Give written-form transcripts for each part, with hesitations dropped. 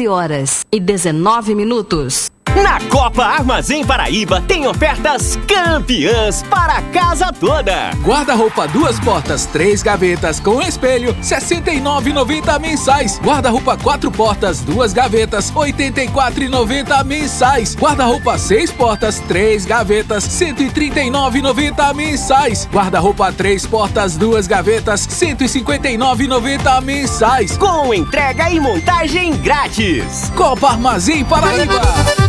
9h19. Na Copa Armazém Paraíba tem ofertas campeãs para a casa toda. Guarda-roupa 2 portas, 3 gavetas com espelho, R$ 69,90 mensais. Guarda-roupa 4 portas, 2 gavetas, R$ 84,90 mensais. Guarda-roupa 6 portas, 3 gavetas, R$ 139,90 mensais. Guarda-roupa 3 portas, 2 gavetas, R$ 159,90 mensais. Com entrega e montagem grátis. Copa Armazém Paraíba.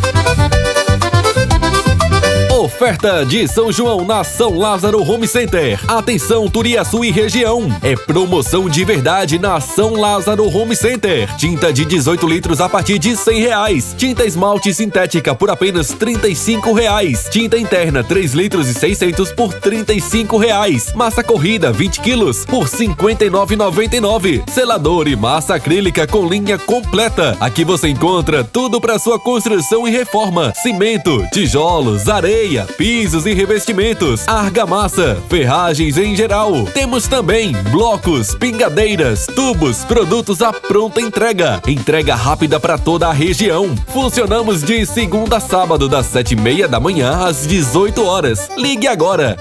Oferta de São João na São Lázaro Home Center. Atenção, Turiaçu e região. É promoção de verdade na São Lázaro Home Center. Tinta de 18 litros a partir de R$100. Tinta esmalte sintética por apenas R$35. Tinta interna 3 litros e 600 por R$35. Massa corrida 20 quilos por R$59,99. Selador e massa acrílica com linha completa. Aqui você encontra tudo para sua construção e reforma. Cimento, tijolos, areia, pisos e revestimentos, argamassa, ferragens em geral. Temos também blocos, pingadeiras, tubos, produtos à pronta entrega. Entrega rápida para toda a região. Funcionamos de segunda a sábado, das 7h30 da manhã às 18 horas. Ligue agora,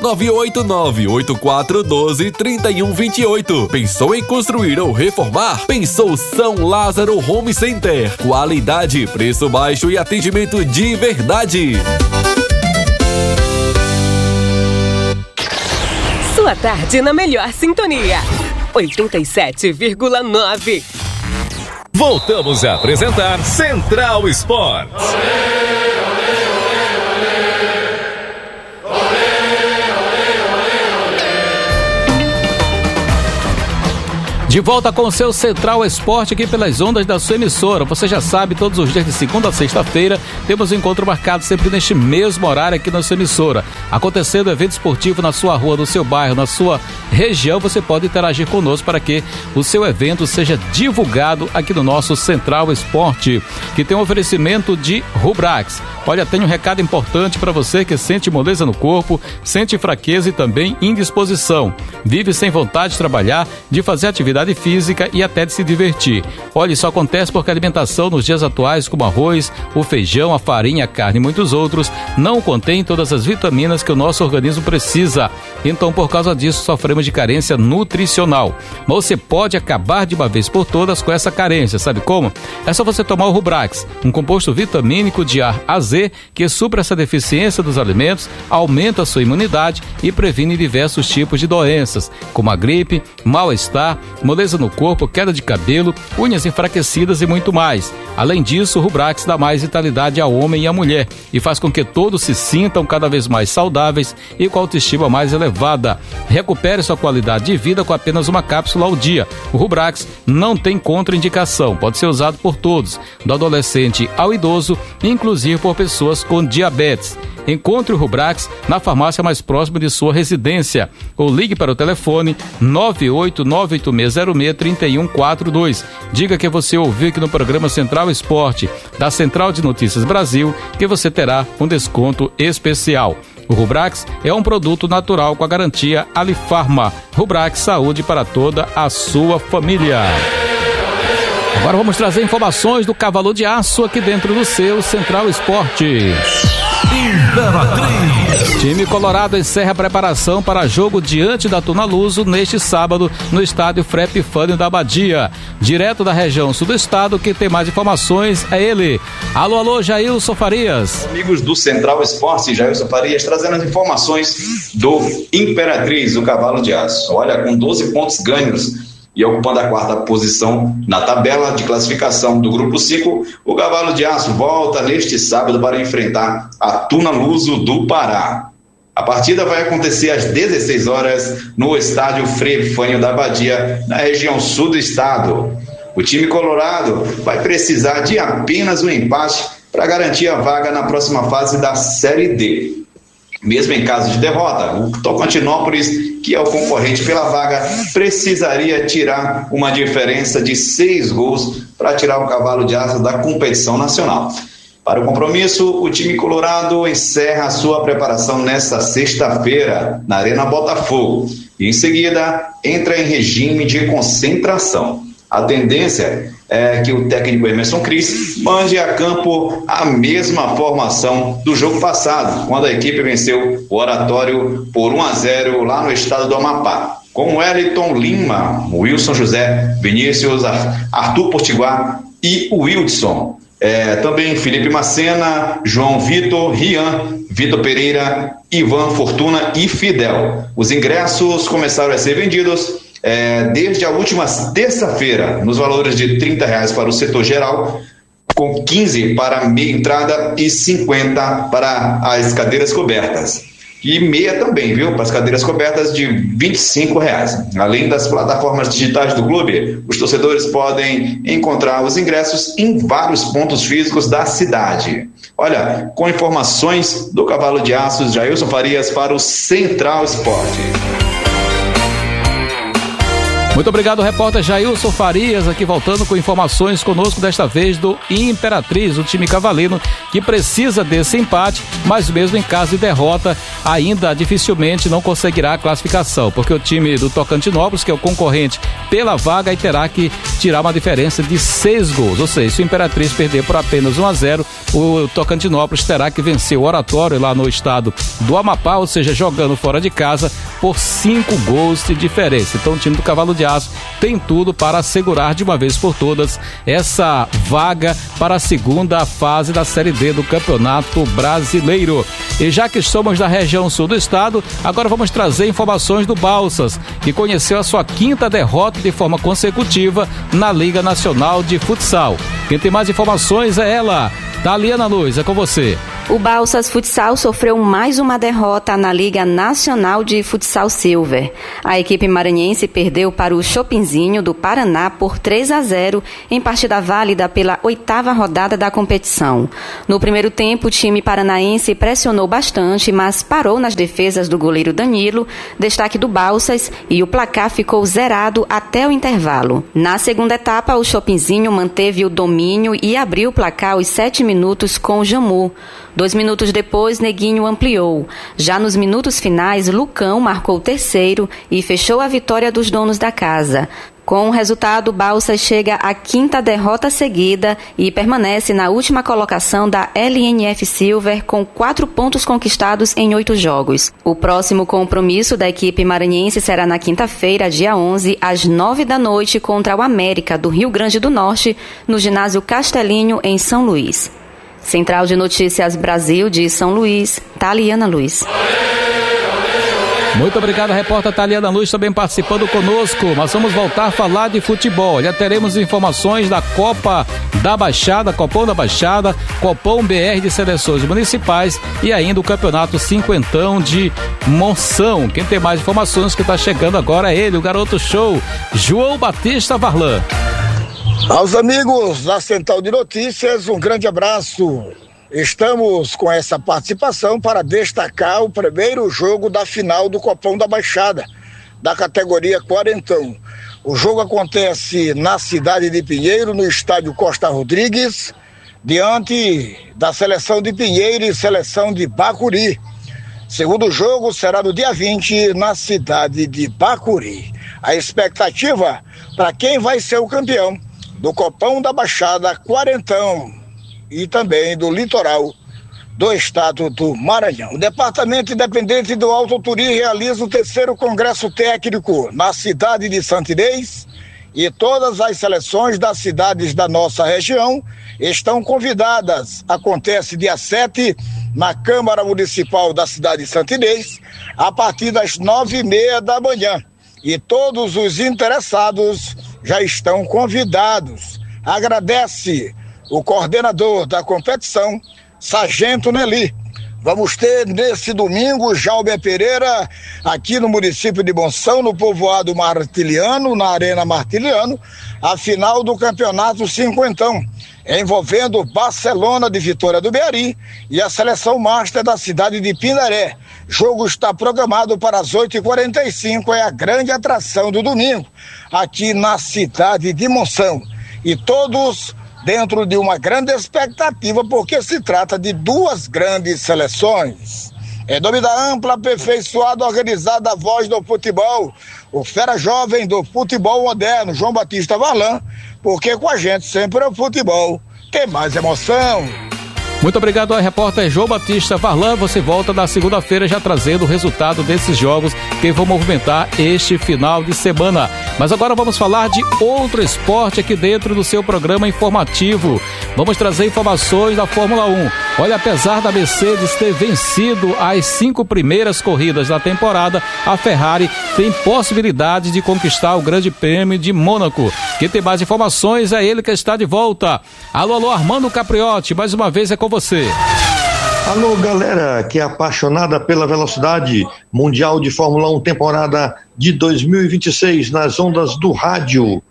989-8412-3128. Pensou em construir ou reformar? Pensou São Lázaro Home Center. Qualidade, preço baixo e atendimento de verdade. Sua tarde na melhor sintonia. 87,9. Voltamos a apresentar Central Esportes. De volta com o seu Central Esporte aqui pelas ondas da sua emissora. Você já sabe, todos os dias de segunda a sexta-feira temos um encontro marcado sempre neste mesmo horário aqui na sua emissora. Acontecendo evento esportivo na sua rua, no seu bairro, na sua região, você pode interagir conosco para que o seu evento seja divulgado aqui no nosso Central Esporte, que tem um oferecimento de Rubrax. Olha, tem um recado importante para você que sente moleza no corpo, sente fraqueza e também indisposição. Vive sem vontade de trabalhar, de fazer atividade física e até de se divertir. Olha, isso acontece porque a alimentação nos dias atuais, como arroz, o feijão, a farinha, a carne e muitos outros, não contém todas as vitaminas que o nosso organismo precisa. Então, por causa disso, sofremos de carência nutricional. Mas você pode acabar de uma vez por todas com essa carência, sabe como? É só você tomar o Rubrax, um composto vitamínico de A a Z que supra essa deficiência dos alimentos, aumenta a sua imunidade e previne diversos tipos de doenças, como a gripe, mal-estar, moleza no corpo, queda de cabelo, unhas enfraquecidas e muito mais. Além disso, o Rubrax dá mais vitalidade ao homem e à mulher e faz com que todos se sintam cada vez mais saudáveis e com a autoestima mais elevada. Recupere sua qualidade de vida com apenas uma cápsula ao dia. O Rubrax não tem contraindicação, pode ser usado por todos, do adolescente ao idoso, inclusive por pessoas com diabetes. Encontre o Rubrax na farmácia mais próxima de sua residência ou ligue para o telefone 98986063142. Diga que você ouviu aqui no programa Central Esporte da Central de Notícias Brasil, que você terá um desconto especial. O Rubrax é um produto natural com a garantia Alifarma. Rubrax, saúde para toda a sua família. Agora vamos trazer informações do Cavalo de Aço aqui dentro do seu Central Esporte. Imperatriz. Time Colorado encerra a preparação para jogo diante da Tunaluso neste sábado no estádio Frei Epifânio da Abadia. Direto da região sul do estado, quem tem mais informações é ele. Alô, Jailson Farias. Amigos do Central Esporte, Jailson Farias trazendo as informações do Imperatriz, o Cavalo de Aço. Olha, com 12 pontos ganhos e ocupando a 4ª posição na tabela de classificação do Grupo 5, o Cavalo de Aço volta neste sábado para enfrentar a Tunaluso do Pará. A partida vai acontecer às 16 horas no estádio Frei Epifânio da Abadia, na região sul do estado. O time colorado vai precisar de apenas um empate para garantir a vaga na próxima fase da Série D. Mesmo em caso de derrota, o Tocantinópolis, que é o concorrente pela vaga, precisaria tirar uma diferença de 6 gols para tirar o Cavalo de Aço da competição nacional. Para o compromisso, o time colorado encerra a sua preparação nesta sexta-feira, na Arena Botafogo, e em seguida entra em regime de concentração. A tendência que o técnico Emerson Cris mande a campo a mesma formação do jogo passado, quando a equipe venceu o Oratório por 1-0 lá no estado do Amapá, com Wellington Lima, Wilson José, Vinícius, Arthur Portiguar e o Wilson. Também Felipe Macena, João Vitor, Rian, Vitor Pereira, Ivan Fortuna e Fidel. Os ingressos começaram a ser vendidos desde a última terça-feira, nos valores de R$30 para o setor geral, com 15 para a meia entrada e 50 para as cadeiras cobertas. E meia também, viu? Para as cadeiras cobertas de R$25. Além das plataformas digitais do clube, os torcedores podem encontrar os ingressos em vários pontos físicos da cidade. Olha, com informações do Cavalo de Aço, Jailson Farias para o Central Esporte. Muito obrigado, repórter Jailson Farias, aqui voltando com informações conosco, desta vez do Imperatriz, o time cavalino que precisa desse empate, mas mesmo em caso de derrota, ainda dificilmente não conseguirá a classificação, porque o time do Tocantinópolis, que é o concorrente pela vaga, terá que tirar uma diferença de 6 gols, ou seja, se o Imperatriz perder por apenas 1-0, o Tocantinópolis terá que vencer o Oratório lá no estado do Amapá, ou seja, jogando fora de casa por 5 gols de diferença. Então o time do Cavalo de Aço tem tudo para assegurar de uma vez por todas essa vaga para a segunda fase da Série D do Campeonato Brasileiro. E já que somos da região sul do estado, agora vamos trazer informações do Balsas, que conheceu a sua 5ª derrota de forma consecutiva na Liga Nacional de Futsal. Quem tem mais informações é ela, Taliana Luz, é com você. O Balsas Futsal sofreu mais uma derrota na Liga Nacional de Futsal Silver. A equipe maranhense perdeu para o Chopinzinho do Paraná por 3-0 em partida válida pela 8ª rodada da competição. No primeiro tempo, o time paranaense pressionou bastante, mas parou nas defesas do goleiro Danilo, destaque do Balsas, e o placar ficou zerado até o intervalo. Na segunda etapa, o Chopinzinho manteve o domínio e abriu o placar aos 7 minutos com o Jamu. 2 minutos depois, Neguinho ampliou. Já nos minutos finais, Lucão marcou o terceiro e fechou a vitória dos donos da casa. Com o resultado, Balsas chega à 5ª derrota seguida e permanece na última colocação da LNF Silver com 4 pontos conquistados em 8 jogos. O próximo compromisso da equipe maranhense será na quinta-feira, dia 11, às 9 da noite, contra o América do Rio Grande do Norte, no ginásio Castelinho, em São Luís. Central de Notícias Brasil de São Luís, Taliana Luz. Muito obrigado, repórter Taliana Luz, também participando conosco. Mas vamos voltar a falar de futebol. Já teremos informações da Copa da Baixada, Copom da Baixada, Copom BR de Seleções Municipais e ainda o Campeonato Cinquentão de Monção. Quem tem mais informações que está chegando agora é ele, o garoto show, João Batista Varlan. Aos amigos da Central de Notícias, um grande abraço. Estamos com essa participação para destacar o primeiro jogo da final do Copom da Baixada, da categoria Quarentão. O jogo acontece na cidade de Pinheiro, no estádio Costa Rodrigues, diante da seleção de Pinheiro e seleção de Bacuri. Segundo jogo será no dia 20, na cidade de Bacuri. A expectativa para quem vai ser o campeão do Copom da Baixada Quarentão e também do litoral do estado do Maranhão. O Departamento Independente do Alto Turi realiza o 3º Congresso Técnico na cidade de Santa Inês e todas as seleções das cidades da nossa região estão convidadas. Acontece dia 7 na Câmara Municipal da cidade de Santa Inês a partir das 9h30 da manhã. E todos os interessados já estão convidados. Agradece o coordenador da competição, Sargento Nelly. Vamos ter nesse domingo Jaume Pereira aqui no município de Monção, no povoado Martiliano, na Arena Martiliano, a final do Campeonato Cinquentão, envolvendo Barcelona de Vitória do Beari e a seleção master da cidade de Pindaré. Jogo está programado para as 8h45, é a grande atração do domingo, aqui na cidade de Monção. E todos dentro de uma grande expectativa, porque se trata de 2 grandes seleções. Em nome da ampla, aperfeiçoada, organizada Voz do Futebol, o fera jovem do futebol moderno, João Batista Varlan, porque com a gente sempre o futebol tem mais emoção. Muito obrigado ao repórter João Batista. Varlan, você volta na segunda-feira já trazendo o resultado desses jogos que vão movimentar este final de semana. Mas agora vamos falar de outro esporte aqui dentro do seu programa informativo. Vamos trazer informações da Fórmula 1. Olha, apesar da Mercedes ter vencido as 5 primeiras corridas da temporada, a Ferrari tem possibilidade de conquistar o Grande Prêmio de Mônaco. Quem tem mais informações é ele que está de volta. Alô, Armando Capriotti, mais uma vez é com você. Alô, galera que é apaixonada pela velocidade mundial de Fórmula 1 temporada de 2026 nas ondas do rádio.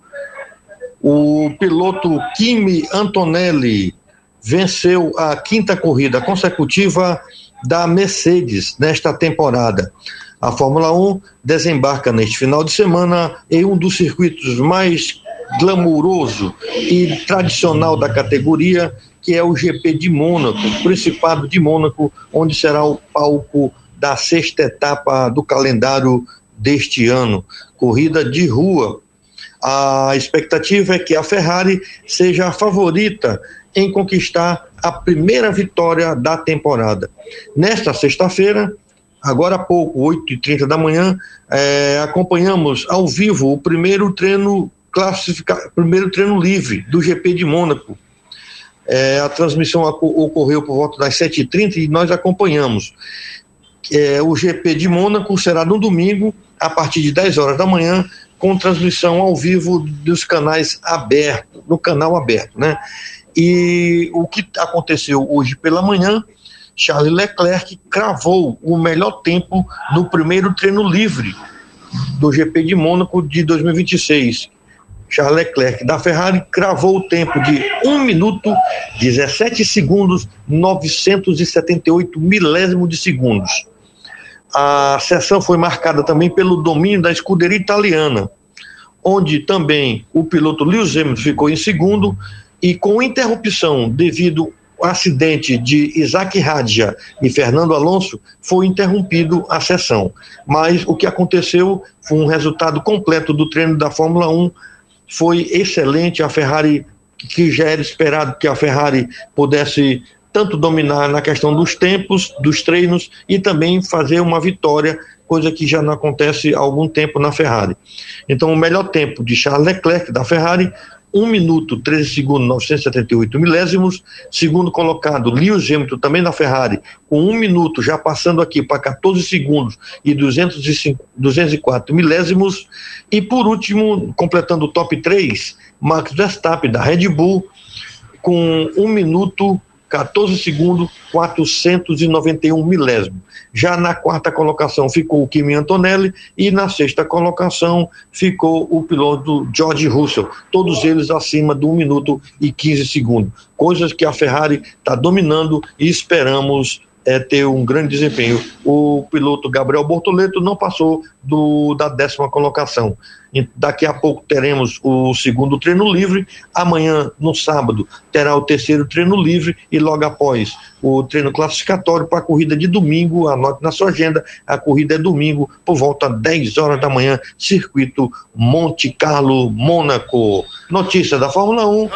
O piloto Kimi Antonelli venceu a 5ª corrida consecutiva da Mercedes nesta temporada. A Fórmula 1 desembarca neste final de semana em um dos circuitos mais glamouroso e tradicional da categoria, que é o GP de Mônaco, o Principado de Mônaco, onde será o palco da 6ª etapa do calendário deste ano, corrida de rua. A expectativa é que a Ferrari seja a favorita em conquistar a primeira vitória da temporada. Nesta sexta-feira, agora há pouco, 8h30 da manhã, acompanhamos ao vivo o primeiro treino livre do GP de Mônaco. A transmissão ocorreu por volta das 7h30 e nós acompanhamos. O GP de Mônaco será no domingo, a partir de 10 horas da manhã, com transmissão ao vivo dos canais abertos, no canal aberto, né? E o que aconteceu hoje pela manhã, Charles Leclerc cravou o melhor tempo no primeiro treino livre do GP de Mônaco de 2026. Charles Leclerc da Ferrari cravou o tempo de 1 minuto, 17 segundos, 978 milésimo de segundos. A sessão foi marcada também pelo domínio da escuderia italiana, onde também o piloto Lewis Hamilton ficou em segundo e com interrupção devido ao acidente de Isaac Hadjar e Fernando Alonso, foi interrompido a sessão. Mas o que aconteceu foi um resultado completo do treino da Fórmula 1, foi excelente. A Ferrari, que já era esperado que a Ferrari pudesse tanto dominar na questão dos tempos, dos treinos e também fazer uma vitória, coisa que já não acontece há algum tempo na Ferrari. Então o melhor tempo de Charles Leclerc da Ferrari, 1 minuto, 13 segundos, 978 milésimos. Segundo colocado, Lewis Hamilton, também na Ferrari, com 1 minuto, já passando aqui para 14 segundos e 204 milésimos. E por último, completando o top 3, Max Verstappen, da Red Bull, com 1 minuto, 14 segundos, 491 milésimos. Já na 4ª colocação ficou o Kimi Antonelli e na 6ª colocação ficou o piloto George Russell, todos eles acima de 1 minuto e 15 segundos. Coisas que a Ferrari está dominando e esperamos ter um grande desempenho. O piloto Gabriel Bortoleto não passou da 10ª colocação. Daqui a pouco teremos o segundo treino livre, amanhã, no sábado, terá o terceiro treino livre e logo após o treino classificatório para a corrida de domingo. Anote na sua agenda, a corrida é domingo por volta das 10 horas da manhã, circuito Monte Carlo, Mônaco. Notícia da Fórmula 1.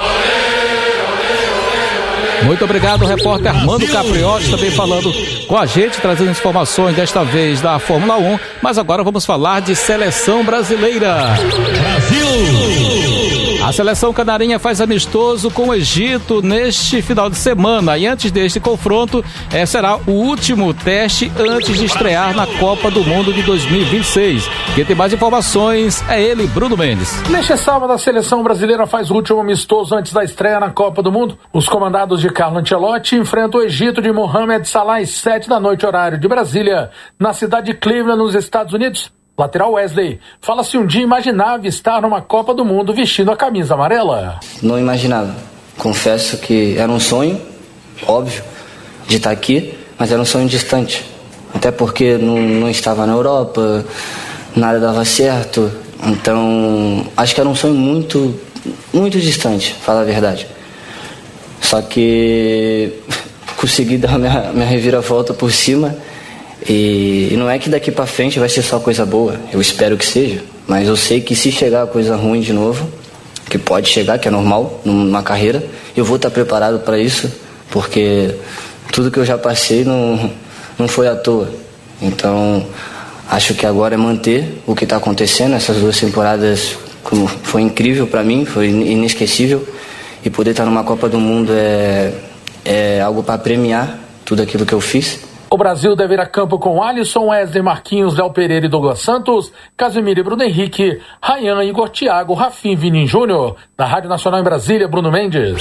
Muito obrigado, repórter Armando Capriotti, também falando com a gente, trazendo informações desta vez da Fórmula 1, mas agora vamos falar de seleção brasileira. Brasil! A seleção canarinha faz amistoso com o Egito neste final de semana e antes deste confronto será o último teste antes de estrear na Copa do Mundo de 2026. Quem tem mais informações é ele, Bruno Mendes. Neste sábado, a seleção brasileira faz o último amistoso antes da estreia na Copa do Mundo. Os comandados de Carlo Ancelotti enfrentam o Egito de Mohamed Salah às 7 da noite, horário de Brasília, na cidade de Cleveland, nos Estados Unidos. Lateral Wesley fala se um dia imaginava estar numa Copa do Mundo vestindo a camisa amarela. Não imaginava. Confesso que era um sonho, óbvio, de estar aqui, mas era um sonho distante. Até porque não estava na Europa, nada dava certo. Então, acho que era um sonho muito, muito distante, falar a verdade. Só que consegui dar minha reviravolta por cima. E não é que daqui pra frente vai ser só coisa boa, eu espero que seja, mas eu sei que se chegar coisa ruim de novo, que pode chegar, que é normal numa carreira. Eu vou estar preparado para isso, porque tudo que eu já passei não foi à toa. Então, acho que agora é manter o que está acontecendo. Essas 2 temporadas foi incrível para mim, foi inesquecível. E poder estar numa Copa do Mundo é algo para premiar tudo aquilo que eu fiz. O Brasil deve ir a campo com Alisson, Wesley, Marquinhos, Léo Pereira e Douglas Santos, Casemiro e Bruno Henrique, Ryan, Igor Thiago, Rafinha e Vini Júnior. Na Rádio Nacional em Brasília, Bruno Mendes.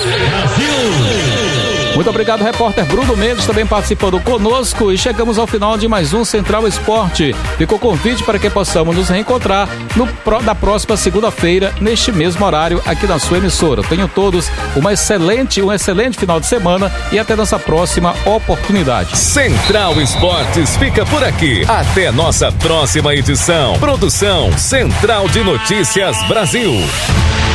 Muito obrigado, repórter Bruno Mendes, também participando conosco, e chegamos ao final de mais um Central Esporte. Fica o convite para que possamos nos reencontrar na próxima segunda-feira, neste mesmo horário, aqui na sua emissora. Tenham todos um excelente final de semana e até nossa próxima oportunidade. Central Esportes fica por aqui. Até nossa próxima edição. Produção Central de Notícias Brasil.